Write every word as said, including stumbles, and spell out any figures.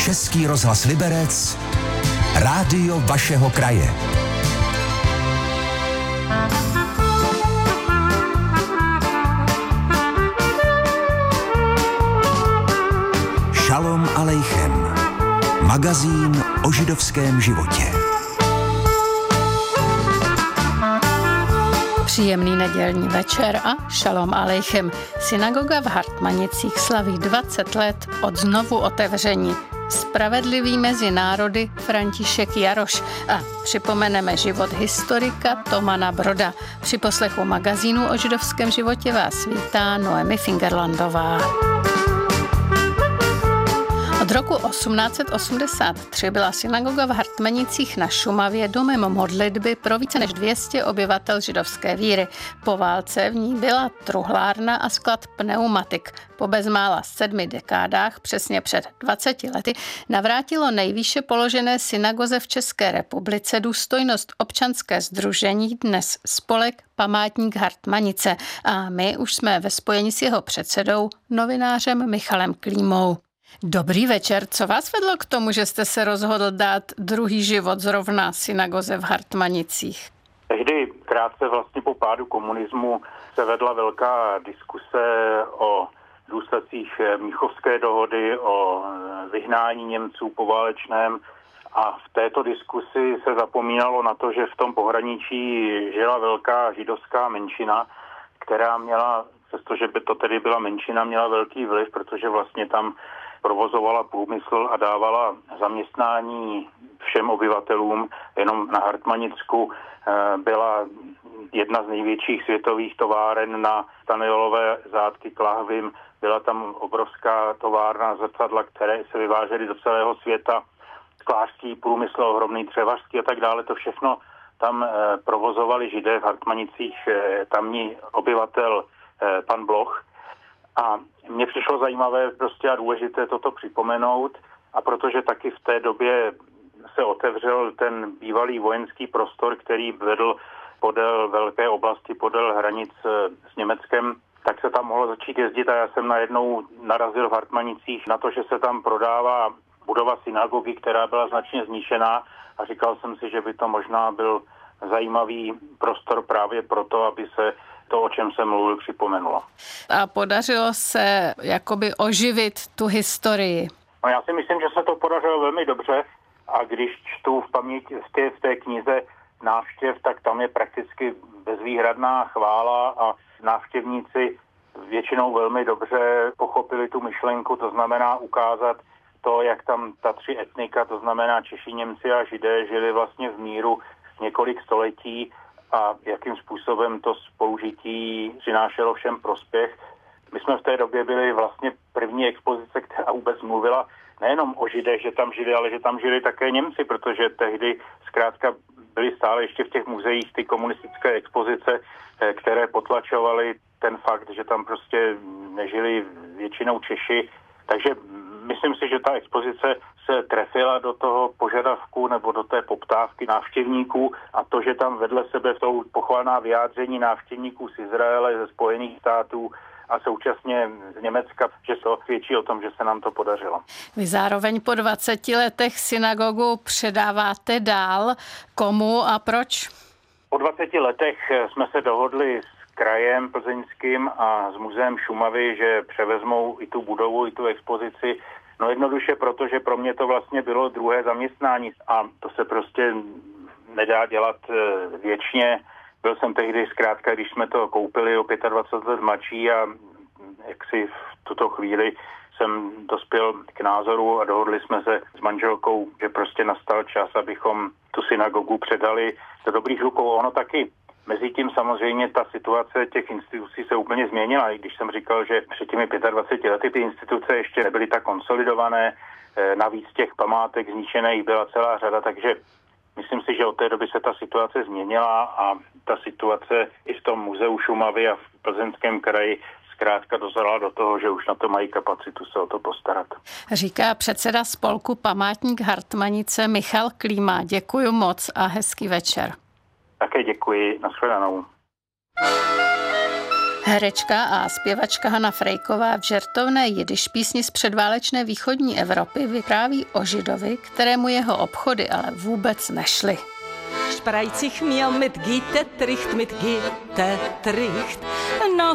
Český rozhlas Liberec, rádio vašeho kraje. Šalom alejchem. Magazín o židovském životě. Příjemný nedělní večer a šalom alejchem. Synagoga v Hartmanicích slaví dvacet let od znovu otevření. Spravedlivý mezi národy František Jaroš a připomeneme život historika Tomana Broda. Při poslechu magazínu o židovském životě vás vítá Noemi Fingerlandová. Od roku osmnáct osmdesát tři byla synagoga v Hartmanicích na Šumavě domem modlitby pro více než dvě stě obyvatel židovské víry. Po válce v ní byla truhlárna a sklad pneumatik. Po bezmála sedmi dekádách, přesně před dvaceti lety, navrátilo nejvýše položené synagoze v České republice důstojnost občanské sdružení, dnes spolek Památník Hartmanice. A my už jsme ve spojení s jeho předsedou, novinářem Michalem Klímou. Dobrý večer. Co vás vedlo k tomu, že jste se rozhodl dát druhý život zrovna synagoze v Hartmanicích? Tehdy krátce vlastně po pádu komunismu se vedla velká diskuse o důsledcích Mnichovské dohody, o vyhnání Němců poválečném a v této diskusi se zapomínalo na to, že v tom pohraničí žila velká židovská menšina, která měla, přestože by to tedy byla menšina, měla velký vliv, protože vlastně tam provozovala průmysl a dávala zaměstnání všem obyvatelům. Jenom na Hartmanicku byla jedna z největších světových továren na staniolové zátky k lahvím. Byla tam obrovská továrna zrcadla, které se vyvážely do celého světa. Sklářský průmysl, ohromný dřevařský a tak dále. To všechno tam provozovali Židé v Hartmanicích, tamní obyvatel pan Bloch. A mně přišlo zajímavé prostě a důležité toto připomenout a protože taky v té době se otevřel ten bývalý vojenský prostor, který vedl podél velké oblasti, podél hranic s Německem, tak se tam mohlo začít jezdit a já jsem najednou narazil v Hartmanicích na to, že se tam prodává budova synagogy, která byla značně zničená a říkal jsem si, že by to možná byl zajímavý prostor právě proto, aby se to, o čem jsem mluvil, připomenulo. A podařilo se jakoby oživit tu historii? No já si myslím, že se to podařilo velmi dobře a když čtu v paměti v té, v té knize návštěv, tak tam je prakticky bezvýhradná chvála a návštěvníci většinou velmi dobře pochopili tu myšlenku, to znamená ukázat to, jak tam ta tři etnika, to znamená Češi, Němci a Židé, žili vlastně v míru několik století a jakým způsobem to spolužití přinášelo všem prospěch. My jsme v té době byli vlastně první expozice, která vůbec mluvila nejenom o Židech, že tam žili, ale že tam žili také Němci, protože tehdy zkrátka byly stále ještě v těch muzeích ty komunistické expozice, které potlačovaly ten fakt, že tam prostě nežili většinou Češi. Takže myslím si, že ta expozice se trefila do toho požadavku nebo do té poptávky návštěvníků a to, že tam vedle sebe jsou pochvalná vyjádření návštěvníků z Izraele, ze Spojených států a současně z Německa, že to svědčí o tom, že se nám to podařilo. Vy zároveň po dvaceti letech synagogu předáváte dál. Komu a proč? Po dvaceti letech jsme se dohodli s krajem plzeňským a s muzeem Šumavy, že převezmou i tu budovu, i tu expozici. No jednoduše, protože pro mě to vlastně bylo druhé zaměstnání a to se prostě nedá dělat věčně. Byl jsem tehdy zkrátka, když jsme to koupili o dvacet pět let mladší a jaksi v tuto chvíli jsem dospěl k názoru a dohodli jsme se s manželkou, že prostě nastal čas, abychom tu synagogu předali do dobrých rukou. Ono taky Mezitím samozřejmě ta situace těch institucí se úplně změnila, i když jsem říkal, že před těmi dvaceti pěti lety ty instituce ještě nebyly tak konsolidované, navíc těch památek zničených byla celá řada, takže myslím si, že od té doby se ta situace změnila a ta situace i v tom muzeu Šumavy a v Plzeňském kraji zkrátka dozrala do toho, že už na to mají kapacitu se o to postarat. Říká předseda spolku Památník Hartmanice Michal Klíma. Děkuji moc a hezký večer. Také děkuji. Nashledanou. Herečka a zpěvačka Hana Frejková v žertovné jidiš písni z předválečné východní Evropy vypráví o Židovi, kterému jeho obchody ale vůbec nešly. Spreizig mir mit Gitte Tricht, mit Gitte Tricht. Na